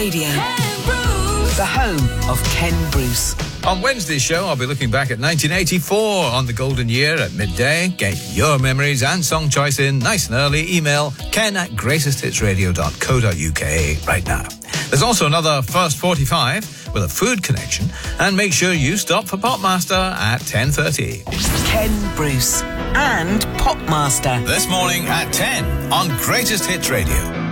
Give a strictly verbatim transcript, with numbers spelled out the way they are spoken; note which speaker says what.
Speaker 1: Radio. Ken Bruce. The home of Ken Bruce.
Speaker 2: On Wednesday's show, I'll be looking back at nineteen eighty-four on the golden year at midday. Get your memories and song choice in nice and early. Email ken at greatest hits radio dot co dot uk right now. There's also another First forty-five with a food connection. And make sure you stop for Popmaster at ten thirty.
Speaker 1: Ken Bruce and Popmaster.
Speaker 2: This morning at ten on Greatest Hits Radio.